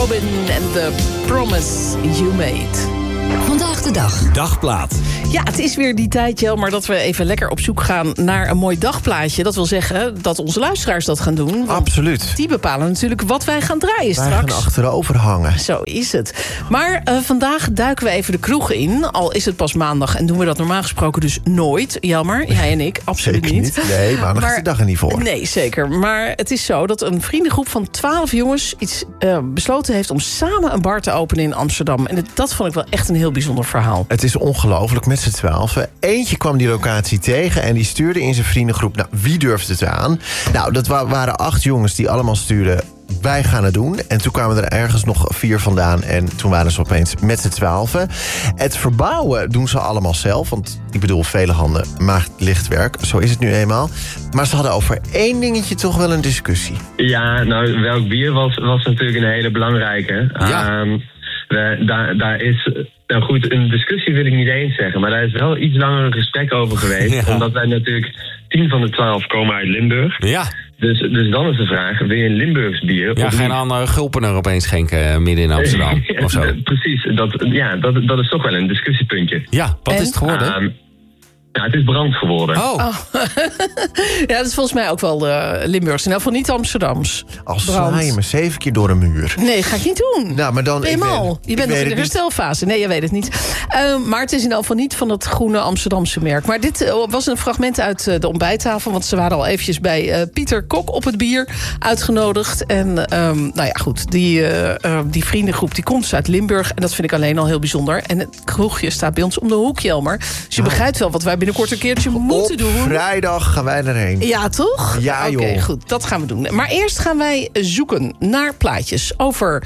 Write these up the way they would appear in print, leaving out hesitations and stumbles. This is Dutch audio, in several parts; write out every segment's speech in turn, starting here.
Robin and the Promise You Made. Vandaag de dag. Dagplaat. Ja, het is weer die tijd, Jelmer, dat we even lekker op zoek gaan naar een mooi dagplaatje. Dat wil zeggen dat onze luisteraars dat gaan doen. Absoluut. Die bepalen natuurlijk wat wij gaan draaien straks. Wij gaan achterover hangen. Zo is het. Maar vandaag duiken we even de kroeg in. Al is het pas maandag en doen we dat normaal gesproken dus nooit. Jelmer, jij en ik, absoluut Zeker niet. Nee, maandag is de dag er niet voor. Nee, zeker. Maar het is zo dat een vriendengroep van 12 jongens iets besloten heeft om samen een bar te openen in Amsterdam. En dat vond ik wel echt een heel bijzonder verhaal. Het is ongelooflijk, met z'n 12. Eentje kwam die locatie tegen en die stuurde in zijn vriendengroep... Nou, wie durfde het aan? Nou, dat waren 8 jongens die allemaal stuurden... wij gaan het doen. En toen kwamen er ergens nog 4 vandaan... en toen waren ze opeens met z'n 12. Het verbouwen doen ze allemaal zelf. Want ik bedoel, vele handen maakt licht werk. Zo is het nu eenmaal. Maar ze hadden over 1 dingetje toch wel een discussie. Ja, nou, welk bier was natuurlijk een hele belangrijke. Ja. Daar is... Nou goed, een discussie wil ik niet eens zeggen... maar daar is wel iets langer een gesprek over geweest. Ja. Omdat wij natuurlijk 10 van de 12 komen uit Limburg. Ja. Dus dan is de vraag, wil je een Limburgs bier? Ja, of geen andere Gulpener opeens schenken midden in Amsterdam. Of zo. Precies, dat is toch wel een discussiepuntje. Ja, wat is het geworden? Het is brand geworden. Ja, dat is volgens mij ook wel Limburgs. In ieder geval niet Amsterdams. Al sla je me 7 keer door een muur. Nee, ga ik niet doen. Nou, maar dan... Eenmaal. Je bent nog in de herstelfase. Nee, je weet het niet. Maar het is in ieder geval niet van het groene Amsterdamse merk. Maar dit was een fragment uit de ontbijttafel. Want ze waren al eventjes bij Pieter Kok op het bier uitgenodigd. En nou ja, goed. Die vriendengroep die komt dus uit Limburg. En dat vind ik alleen al heel bijzonder. En het kroegje staat bij ons om de hoek, Jelmer. Dus je begrijpt wel wat wij binnenkort een keertje moeten doen. Vrijdag gaan wij erheen. Ja, toch? Ja, joh. Oké, goed. Dat gaan we doen. Maar eerst gaan wij zoeken naar plaatjes over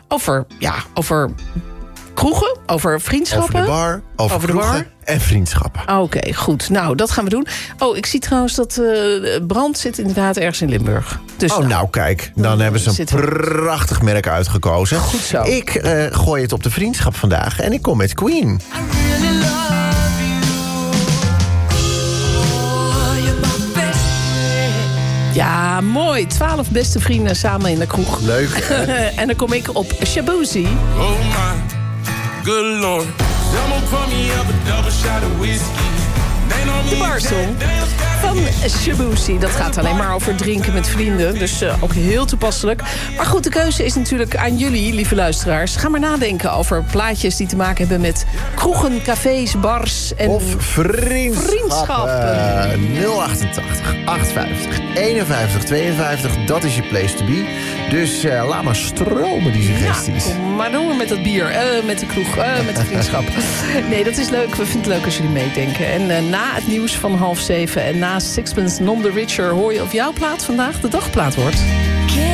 kroegen, over vriendschappen. Over de bar, over de kroegen bar. en vriendschappen. Oké, goed. Nou, dat gaan we doen. Oh, ik zie trouwens dat brand zit inderdaad ergens in Limburg. Dus nou kijk, dan hebben ze een prachtig merk uitgekozen. Goed zo. Ik gooi het op de vriendschap vandaag en ik kom met Queen. Ja, mooi. 12 beste vrienden samen in de kroeg. Leuk. En dan kom ik op Shaboozey. Oh my, good lord. Someone pour me up a double shot of whiskey. De barsong van Shaboozey. Dat gaat alleen maar over drinken met vrienden. Dus ook heel toepasselijk. Maar goed, de keuze is natuurlijk aan jullie, lieve luisteraars. Ga maar nadenken over plaatjes die te maken hebben met kroegen, cafés, bars en of vriendschappen. 088 850 51 52. Dat is je place to be. Dus laat maar stromen die suggesties. Ja, kom maar door met dat bier. Met de kroeg. Met de vriendschap. Nee, dat is leuk. We vinden het leuk als jullie meedenken. En na het nieuws van 6:30 en na Sixpence None the Richer hoor je of jouw plaat vandaag de dagplaat wordt.